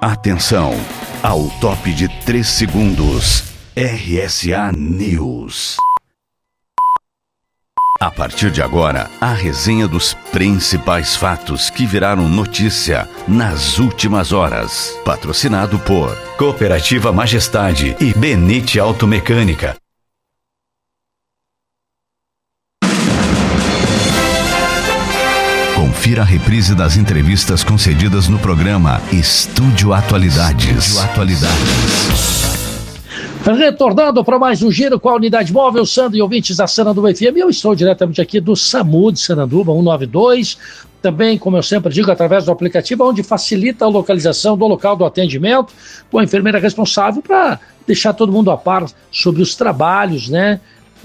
Atenção, ao top de 3 segundos, RSA News. A partir de agora, a resenha dos principais fatos que viraram notícia nas últimas horas. Patrocinado por Cooperativa Majestade e Benite Automecânica. Confira a reprise das entrevistas concedidas no programa Estúdio Atualidades. Retornando para mais um giro com a unidade móvel, Sandro e ouvintes da Sananduba FM. Eu estou diretamente aqui do SAMU de Sananduba 192, também, como eu sempre digo, através do aplicativo, onde facilita a localização do local do atendimento, com a enfermeira responsável para deixar todo mundo a par sobre os trabalhos, né,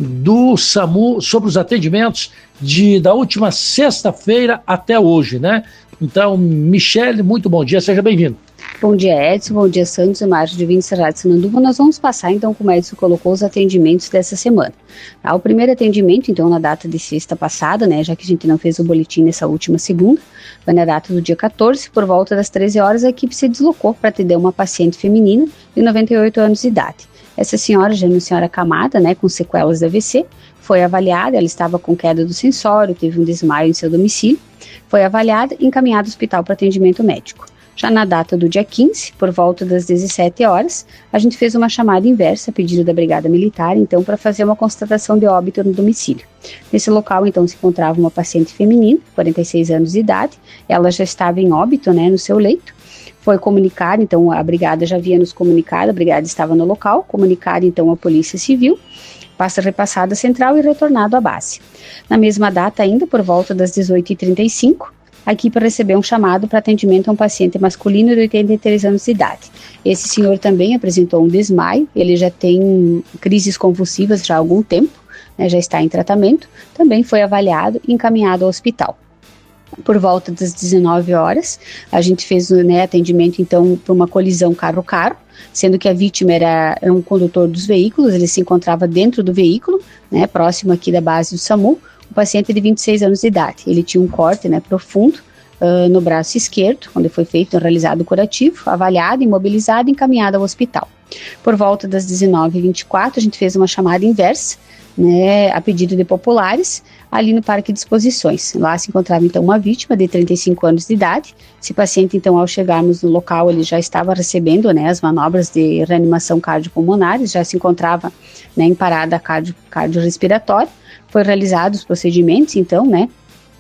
do SAMU, sobre os atendimentos da última sexta-feira até hoje, né? Então, Michele, muito bom dia, seja bem-vindo. Bom dia, Edson. Bom dia, Santos e Márcio de Vintes Rádio Sananduba. Nós vamos passar, então, como o Edson colocou, os atendimentos dessa semana. Tá? O primeiro atendimento, então, na data de sexta passada, né, já que a gente não fez o boletim nessa última segunda, foi na data do dia 14, por volta das 13 horas, a equipe se deslocou para atender uma paciente feminina de 98 anos de idade. Essa senhora, já é uma senhora acamada, né, com sequelas de AVC, foi avaliada, ela estava com queda do sensório, teve um desmaio em seu domicílio, foi avaliada e encaminhada ao hospital para atendimento médico. Já na data do dia 15, por volta das 17 horas, a gente fez uma chamada inversa a pedido da Brigada Militar, então, para fazer uma constatação de óbito no domicílio. Nesse local, então, se encontrava uma paciente feminina, 46 anos de idade, ela já estava em óbito, né, no seu leito. Foi comunicado, então, a Brigada já havia nos comunicado, a Brigada estava no local, comunicado, então, a Polícia Civil, passa repassada à central e retornado à base. Na mesma data ainda, por volta das 18h35, a equipe recebeu um chamado para atendimento a um paciente masculino de 83 anos de idade. Esse senhor também apresentou um desmaio, ele já tem crises convulsivas já há algum tempo, né, já está em tratamento, também foi avaliado e encaminhado ao hospital. Por volta das 19 horas, a gente fez, né, atendimento então para uma colisão carro-carro, sendo que a vítima era um condutor dos veículos, ele se encontrava dentro do veículo, né, próximo aqui da base do SAMU, um paciente de 26 anos de idade. Ele tinha um corte, né, profundo no braço esquerdo, onde foi realizado o curativo, avaliado, imobilizado e encaminhado ao hospital. Por volta das 19h24, a gente fez uma chamada inversa, né, a pedido de populares, ali no Parque de Exposições. Lá se encontrava então uma vítima de 35 anos de idade. Esse paciente, então, ao chegarmos no local, ele já estava recebendo, né, as manobras de reanimação cardiopulmonar, já se encontrava, né, em parada cardiorrespiratória. Foi realizados os procedimentos, então, né,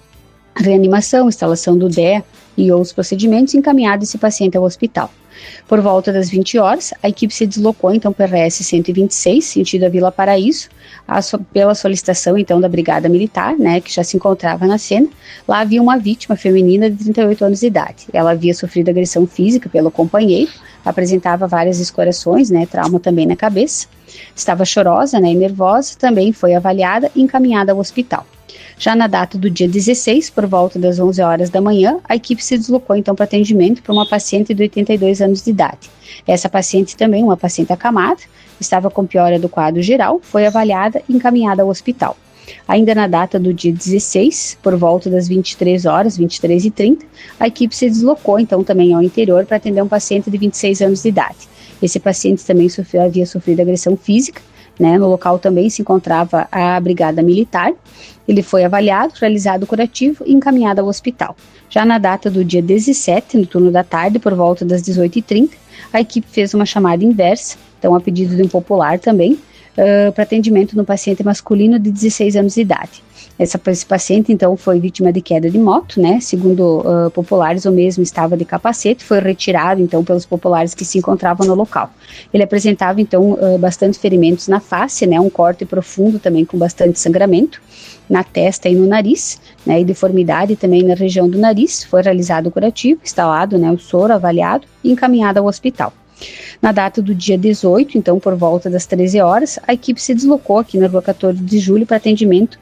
reanimação, instalação do DEA e outros procedimentos, encaminhado esse paciente ao hospital. Por volta das 20 horas, a equipe se deslocou, então, para RS 126, sentido a Vila Paraíso, pela solicitação, então, da Brigada Militar, né, que já se encontrava na cena. Lá havia uma vítima feminina de 38 anos de idade. Ela havia sofrido agressão física pelo companheiro, apresentava várias escoriações, né, trauma também na cabeça, estava chorosa, né, e nervosa, também foi avaliada e encaminhada ao hospital. Já na data do dia 16, por volta das 11 horas da manhã, a equipe se deslocou então para atendimento para uma paciente de 82 anos de idade. Essa paciente também, uma paciente acamada, estava com piora do quadro geral, foi avaliada e encaminhada ao hospital. Ainda na data do dia 16, por volta das 23 horas, 23h30, a equipe se deslocou então também ao interior para atender um paciente de 26 anos de idade. Esse paciente também havia sofrido agressão física, né? No local também se encontrava a Brigada Militar. Ele foi avaliado, realizado o curativo e encaminhado ao hospital. Já na data do dia 17, no turno da tarde, por volta das 18h30, a equipe fez uma chamada inversa, então a pedido de um popular também, para atendimento no paciente masculino de 16 anos de idade. Esse paciente, então, foi vítima de queda de moto, né? Segundo populares, o mesmo estava de capacete, foi retirado, então, pelos populares que se encontravam no local. Ele apresentava, então, bastante ferimentos na face, né? Um corte profundo também com bastante sangramento na testa e no nariz, né? E deformidade também na região do nariz. Foi realizado o curativo, instalado, né, o soro, avaliado e encaminhado ao hospital. Na data do dia 18, então, por volta das 13 horas, a equipe se deslocou aqui na rua 14 de julho para atendimento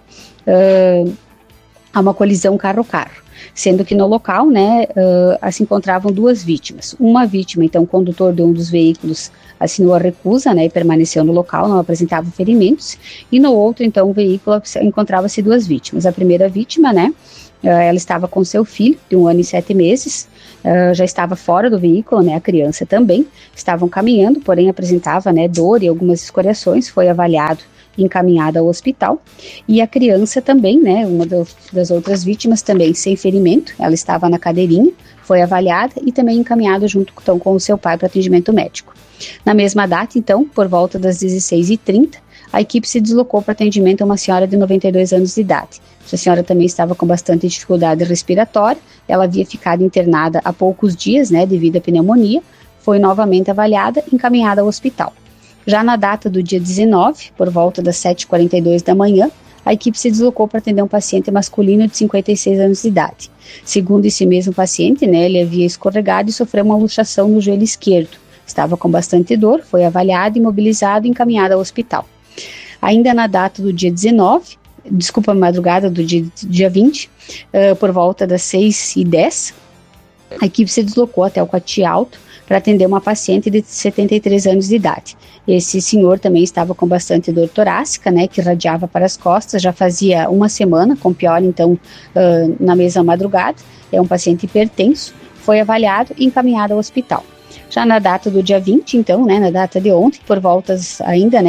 a uma colisão carro-carro, sendo que no local, né, se encontravam duas vítimas. Uma vítima, então, condutor de um dos veículos, assinou a recusa, né, e permaneceu no local, não apresentava ferimentos, e no outro, então, o veículo encontrava-se duas vítimas. A primeira vítima, né, ela estava com seu filho, de 1 ano e 7 meses, já estava fora do veículo, né, a criança também, estavam caminhando, porém apresentava, né, dor e algumas escoriações, foi avaliado e encaminhada ao hospital, e a criança também, né, uma das outras vítimas também sem ferimento, ela estava na cadeirinha, foi avaliada e também encaminhada junto então, com o seu pai para atendimento médico. Na mesma data, então, por volta das 16h30, a equipe se deslocou para atendimento a uma senhora de 92 anos de idade. Essa senhora também estava com bastante dificuldade respiratória, ela havia ficado internada há poucos dias, né, devido à pneumonia, foi novamente avaliada e encaminhada ao hospital. Já na data do dia 19, por volta das 7h42 da manhã, a equipe se deslocou para atender um paciente masculino de 56 anos de idade. Segundo esse mesmo paciente, né, ele havia escorregado e sofreu uma luxação no joelho esquerdo. Estava com bastante dor, foi avaliado, imobilizado e encaminhado ao hospital. Ainda na data do dia 19, madrugada do dia 20, por volta das 6h10, a equipe se deslocou até o Coati Alto para atender uma paciente de 73 anos de idade. Esse senhor também estava com bastante dor torácica, né, que irradiava para as costas, já fazia uma semana, com pior então na mesma madrugada, é um paciente hipertenso, foi avaliado e encaminhado ao hospital. Já na data do dia 20, então, né, na data de ontem, por volta das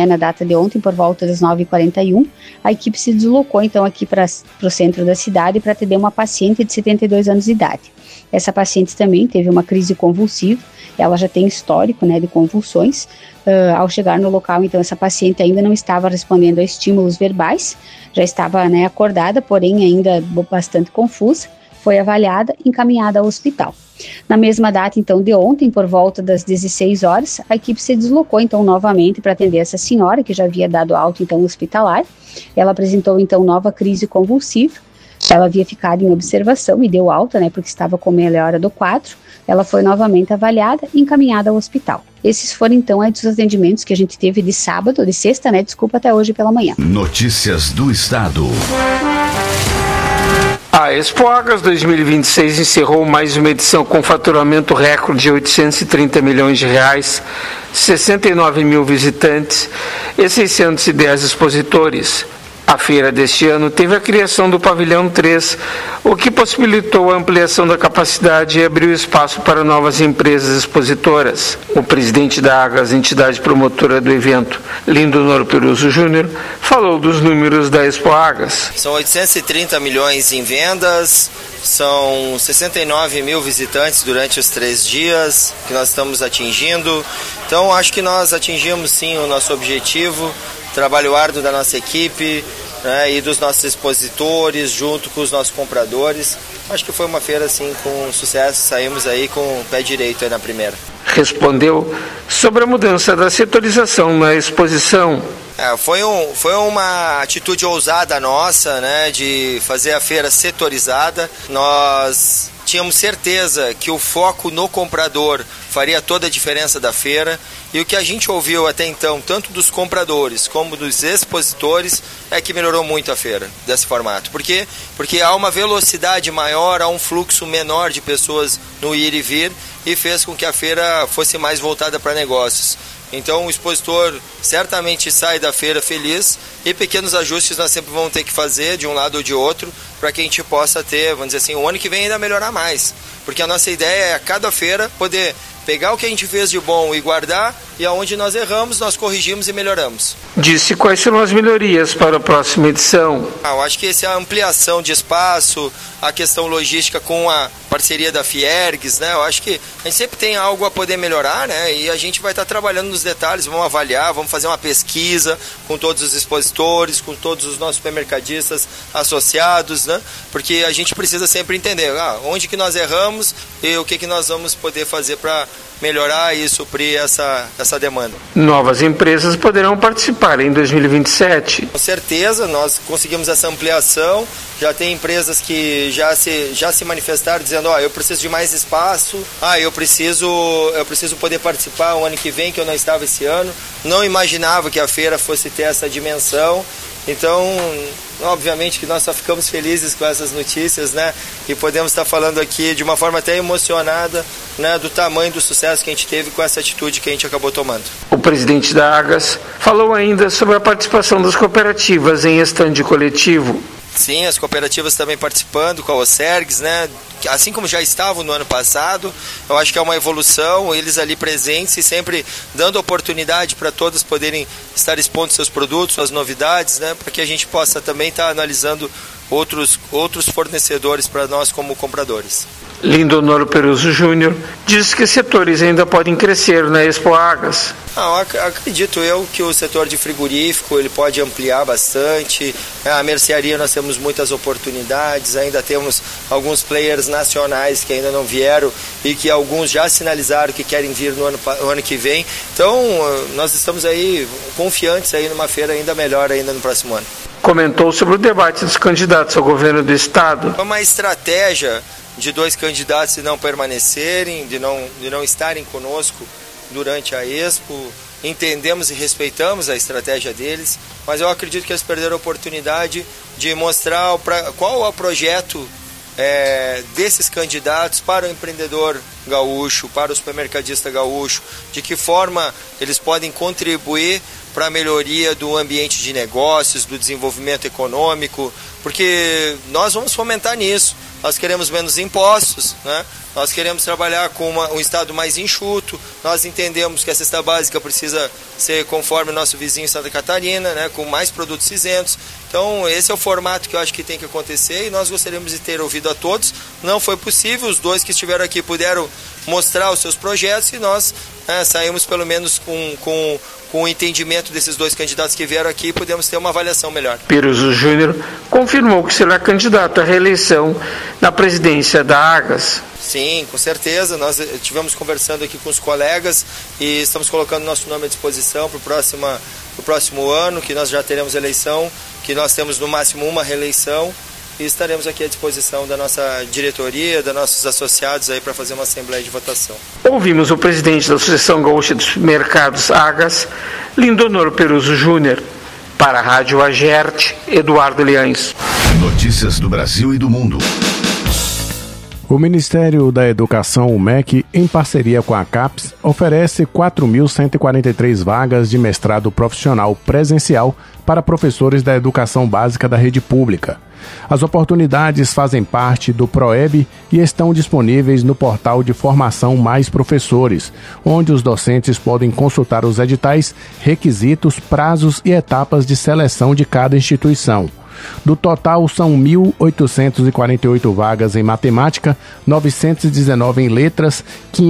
9h41, a equipe se deslocou então aqui para o centro da cidade para atender uma paciente de 72 anos de idade. Essa paciente também teve uma crise convulsiva, ela já tem histórico, né, de convulsões. Ao chegar no local, então, essa paciente ainda não estava respondendo a estímulos verbais, já estava, né, acordada, porém ainda bastante confusa, foi avaliada e encaminhada ao hospital. Na mesma data, então, de ontem, por volta das 16 horas, a equipe se deslocou, então, novamente para atender essa senhora, que já havia dado alta, então, hospitalar. Ela apresentou, então, nova crise convulsiva. Ela havia ficado em observação e deu alta, né, porque estava com melhora do quadro. Ela foi novamente avaliada e encaminhada ao hospital. Esses foram, então, os atendimentos que a gente teve de sexta, né, até hoje pela manhã. Notícias do Estado. A Expoagras 2026 encerrou mais uma edição com faturamento recorde de R$830 milhões, 69 mil visitantes e 610 expositores. A feira deste ano teve a criação do Pavilhão 3, o que possibilitou a ampliação da capacidade e abriu espaço para novas empresas expositoras. O presidente da Agras, entidade promotora do evento, Lindonor Peruso Júnior, falou dos números da Expo Agras. São 830 milhões em vendas, são 69 mil visitantes durante os 3 dias que nós estamos atingindo. Então, acho que nós atingimos sim o nosso objetivo. Trabalho árduo da nossa equipe, né, e dos nossos expositores, junto com os nossos compradores. Acho que foi uma feira assim com sucesso, saímos aí com o pé direito aí na primeira. Respondeu sobre a mudança da setorização na exposição. Foi uma atitude ousada nossa, né, de fazer a feira setorizada. Nós tínhamos certeza que o foco no comprador faria toda a diferença da feira, e o que a gente ouviu até então, tanto dos compradores como dos expositores, é que melhorou muito a feira desse formato. Por quê? Porque há uma velocidade maior, há um fluxo menor de pessoas no ir e vir, e fez com que a feira fosse mais voltada para negócios. Então o expositor certamente sai da feira feliz, e pequenos ajustes nós sempre vamos ter que fazer de um lado ou de outro para que a gente possa ter, vamos dizer assim, o ano que vem ainda melhorar mais. Porque a nossa ideia é a cada feira poder pegar o que a gente fez de bom e guardar, e aonde nós erramos, nós corrigimos e melhoramos. Disse quais serão as melhorias para a próxima edição. Eu acho que essa é a ampliação de espaço, a questão logística com a parceria da Fiergs, né? Eu acho que a gente sempre tem algo a poder melhorar, né? E a gente vai estar trabalhando nos detalhes, vamos avaliar, vamos fazer uma pesquisa com todos os expositores, com todos os nossos supermercadistas associados, né? Porque a gente precisa sempre entender onde que nós erramos e o que nós vamos poder fazer para melhorar e suprir essa demanda. Novas empresas poderão participar em 2027. Com certeza, nós conseguimos essa ampliação. Já tem empresas que já se manifestaram dizendo, eu preciso de mais espaço, eu preciso poder participar o ano que vem, que eu não estava esse ano. Não imaginava que a feira fosse ter essa dimensão. Então, obviamente que nós só ficamos felizes com essas notícias, né? E podemos estar falando aqui de uma forma até emocionada, né, do tamanho do sucesso que a gente teve com essa atitude que a gente acabou tomando. O presidente da Agras falou ainda sobre a participação das cooperativas em estande coletivo. Sim, as cooperativas também participando com a OCERGS, né? Assim como já estavam no ano passado, eu acho que é uma evolução, eles ali presentes e sempre dando oportunidade para todos poderem estar expondo seus produtos, suas novidades, né? Para que a gente possa também estar analisando outros fornecedores para nós como compradores. Lindonoro Peruso Júnior diz que setores ainda podem crescer na Expo Agas. Acredito eu que o setor de frigorífico ele pode ampliar bastante. A mercearia nós temos muitas oportunidades, ainda temos alguns players nacionais que ainda não vieram e que alguns já sinalizaram que querem vir no ano que vem. Então nós estamos aí confiantes aí numa feira ainda melhor ainda no próximo ano. Comentou sobre o debate dos candidatos ao governo do estado. Uma estratégia de 2 candidatos de não permanecerem, de não estarem conosco durante a Expo. Entendemos e respeitamos a estratégia deles, mas eu acredito que eles perderam a oportunidade de mostrar qual é o projeto desses candidatos para o empreendedor gaúcho, para o supermercadista gaúcho, de que forma eles podem contribuir para a melhoria do ambiente de negócios, do desenvolvimento econômico, porque nós vamos fomentar nisso. Nós queremos menos impostos, né? Nós queremos trabalhar com um estado mais enxuto, nós entendemos que a cesta básica precisa ser conforme o nosso vizinho Santa Catarina, né? Com mais produtos isentos. Então esse é o formato que eu acho que tem que acontecer e nós gostaríamos de ter ouvido a todos. Não foi possível, os 2 que estiveram aqui puderam mostrar os seus projetos e nós saímos pelo menos com o entendimento desses 2 candidatos que vieram aqui, podemos ter uma avaliação melhor. Peruso Júnior confirmou que será candidato à reeleição na presidência da Agas. Sim, com certeza. Nós estivemos conversando aqui com os colegas e estamos colocando nosso nome à disposição para o próximo ano, que nós já teremos eleição, que nós temos no máximo uma reeleição e estaremos aqui à disposição da nossa diretoria, dos nossos associados aí para fazer uma assembleia de votação. Ouvimos o presidente da Associação Gaúcha dos Mercados Agas, Lindonoro Peruso Júnior. Para a Rádio Agerte, Eduardo Liães. Notícias do Brasil e do mundo. O Ministério da Educação, o MEC, em parceria com a CAPES, oferece 4.143 vagas de mestrado profissional presencial para professores da educação básica da rede pública. As oportunidades fazem parte do PROEB e estão disponíveis no portal de formação Mais Professores, onde os docentes podem consultar os editais, requisitos, prazos e etapas de seleção de cada instituição. Do total, são 1.848 vagas em matemática, 919 em letras,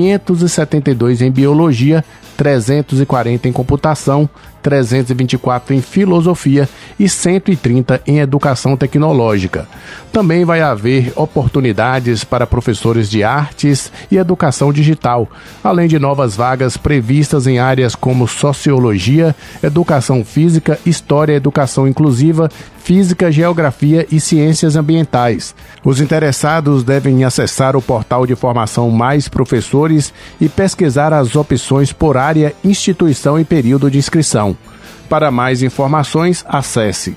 572 em biologia, 340 em computação, 324 em filosofia e 130 em educação tecnológica. Também vai haver oportunidades para professores de artes e educação digital, além de novas vagas previstas em áreas como sociologia, educação física, história, educação inclusiva, física, geografia e ciências ambientais. Os interessados devem acessar o portal de formação Mais Professores e pesquisar as opções por área, instituição e período de inscrição. Para mais informações, acesse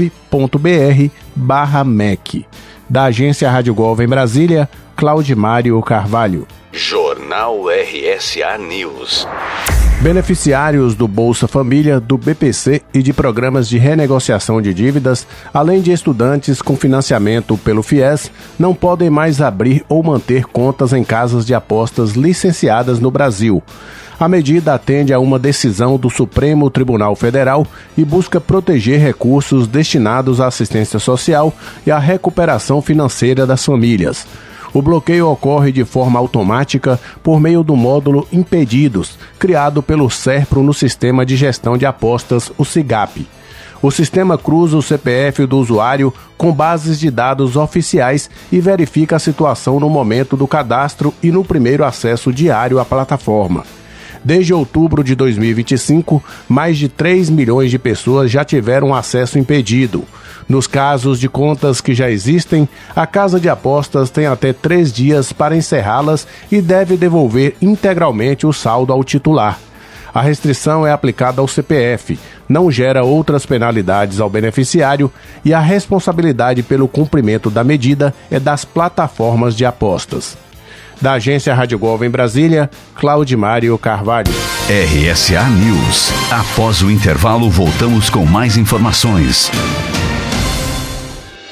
gov.br/MEC. Da Agência Rádio Gov em Brasília, Claudimário Carvalho. Jornal RSA News. Beneficiários do Bolsa Família, do BPC e de programas de renegociação de dívidas, além de estudantes com financiamento pelo FIES, não podem mais abrir ou manter contas em casas de apostas licenciadas no Brasil. A medida atende a uma decisão do Supremo Tribunal Federal e busca proteger recursos destinados à assistência social e à recuperação financeira das famílias. O bloqueio ocorre de forma automática por meio do módulo Impedidos, criado pelo SERPRO no Sistema de Gestão de Apostas, o SIGAP. O sistema cruza o CPF do usuário com bases de dados oficiais e verifica a situação no momento do cadastro e no primeiro acesso diário à plataforma. Desde outubro de 2025, mais de 3 milhões de pessoas já tiveram acesso impedido. Nos casos de contas que já existem, a casa de apostas tem até 3 dias para encerrá-las e deve devolver integralmente o saldo ao titular. A restrição é aplicada ao CPF, não gera outras penalidades ao beneficiário e a responsabilidade pelo cumprimento da medida é das plataformas de apostas. Da Agência Rádio Gov em Brasília, Claudimário Carvalho. RSA News. Após o intervalo, voltamos com mais informações.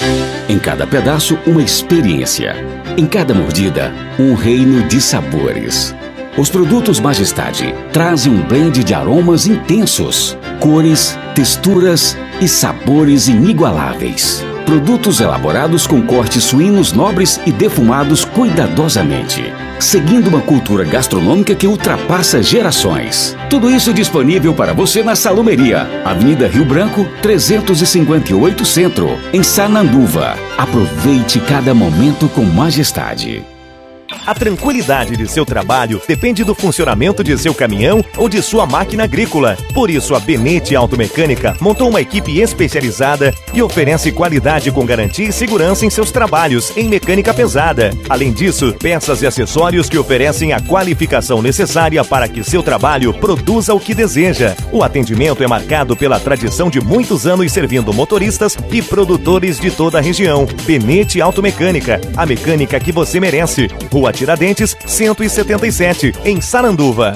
Em cada pedaço, uma experiência. Em cada mordida, um reino de sabores. Os produtos Majestade trazem um blend de aromas intensos, cores, texturas e sabores inigualáveis. Produtos elaborados com cortes suínos nobres e defumados cuidadosamente, seguindo uma cultura gastronômica que ultrapassa gerações. Tudo isso disponível para você na Salumeria, Avenida Rio Branco, 358 Centro, em Sananduva. Aproveite cada momento com Majestade. A tranquilidade de seu trabalho depende do funcionamento de seu caminhão ou de sua máquina agrícola. Por isso, a Benete Automecânica montou uma equipe especializada e oferece qualidade com garantia e segurança em seus trabalhos em mecânica pesada. Além disso, peças e acessórios que oferecem a qualificação necessária para que seu trabalho produza o que deseja. O atendimento é marcado pela tradição de muitos anos servindo motoristas e produtores de toda a região. Benete Automecânica, a mecânica que você merece. Rua Tiradentes, 177, em Sananduva.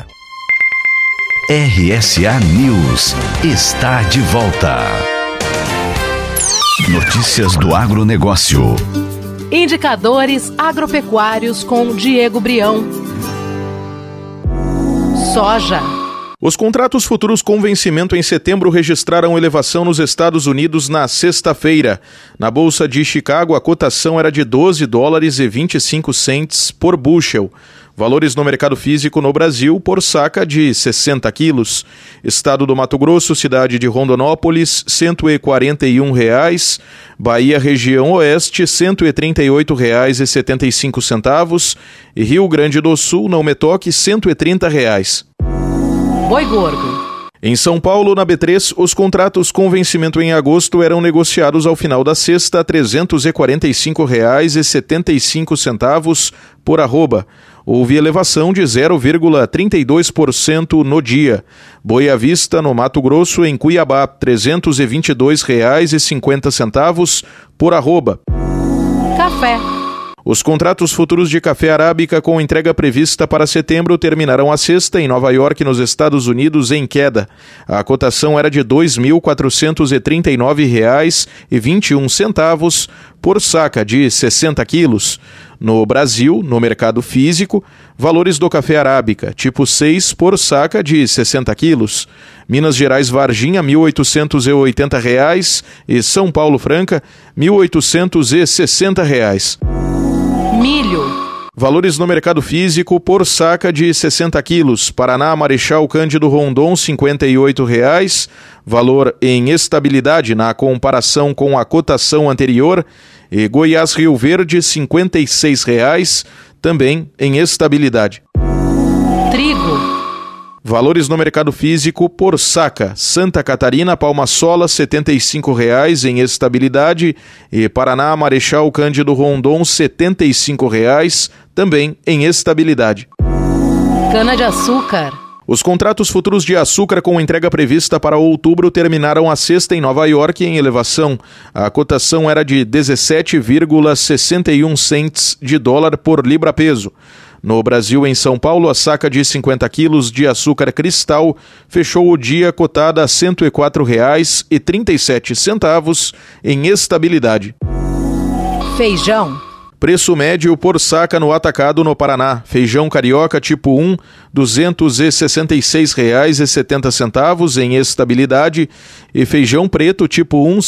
RSA News está de volta. Notícias do agronegócio. Indicadores agropecuários com Diego Brião. Soja. Os contratos futuros com vencimento em setembro registraram elevação nos Estados Unidos na sexta-feira. Na Bolsa de Chicago, a cotação era de $12,25 por bushel. Valores no mercado físico no Brasil por saca de 60 quilos. Estado do Mato Grosso, cidade de Rondonópolis, R$ 141,00. Bahia, região oeste, R$ 138,75. E Rio Grande do Sul, não me toque, R$ 130,00. Boi gordo. Em São Paulo, na B3, os contratos com vencimento em agosto eram negociados ao final da sexta a R$ 345,75 por arroba. Houve elevação de 0,32% no dia. Boi à vista, no Mato Grosso, em Cuiabá, R$ 322,50 por arroba. Café. Os contratos futuros de café arábica com entrega prevista para setembro terminarão a sexta em Nova York, nos Estados Unidos, em queda. A cotação era de R$ 2.439,21 por saca de 60 quilos. No Brasil, no mercado físico, valores do café arábica, tipo 6 por saca de 60 quilos. Minas Gerais Varginha, R$ 1.880 e São Paulo Franca, R$ 1.860. Milho. Valores no mercado físico por saca de 60 quilos. Paraná, Marechal Cândido Rondon, R$ 58,00. Valor em estabilidade na comparação com a cotação anterior. E Goiás Rio Verde, R$ 56,00. Também em estabilidade. Trigo. Valores no mercado físico por saca. Santa Catarina, Palma Sola, R$ 75,00 em estabilidade. E Paraná, Marechal Cândido Rondon, R$ 75,00, também em estabilidade. Cana-de-açúcar. Os contratos futuros de açúcar com entrega prevista para outubro terminaram a sexta em Nova York em elevação. A cotação era de 17,61 cents de dólar por libra-peso. No Brasil, em São Paulo, a saca de 50 quilos de açúcar cristal fechou o dia cotada a R$ 104,37 em estabilidade. Feijão. Preço médio por saca no atacado no Paraná. Feijão carioca tipo 1, R$ 266,70 em estabilidade. E feijão preto tipo 1, R$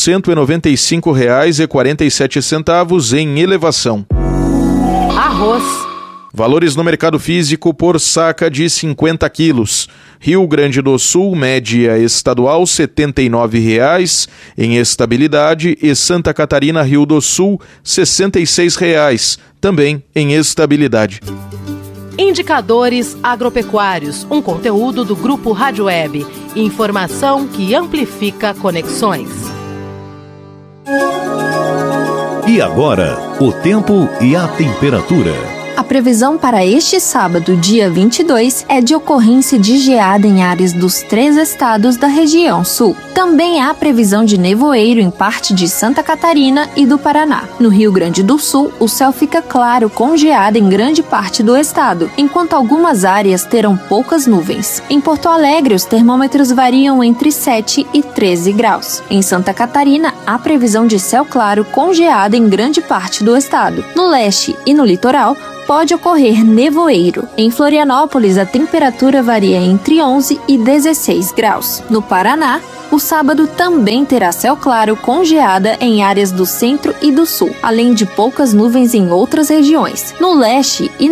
195,47 em elevação. Arroz. Valores no mercado físico por saca de 50 quilos. Rio Grande do Sul, média estadual, R$ 79,00 em estabilidade. E Santa Catarina, Rio do Sul, R$ 66,00, também em estabilidade. Indicadores agropecuários, um conteúdo do Grupo Rádio Web. Informação que amplifica conexões. E agora, o tempo e a temperatura. A previsão para este sábado, dia 22, é de ocorrência de geada em áreas dos 3 estados da região sul. Também há previsão de nevoeiro em parte de Santa Catarina e do Paraná. No Rio Grande do Sul, o céu fica claro com geada em grande parte do estado, enquanto algumas áreas terão poucas nuvens. Em Porto Alegre, os termômetros variam entre 7 e 13 graus. Em Santa Catarina, há previsão de céu claro com geada em grande parte do estado. No leste e no litoral, pode ocorrer nevoeiro. Em Florianópolis, a temperatura varia entre 11 e 16 graus. No Paraná, o sábado também terá céu claro com geada em áreas do centro e do sul, além de poucas nuvens em outras regiões. No leste e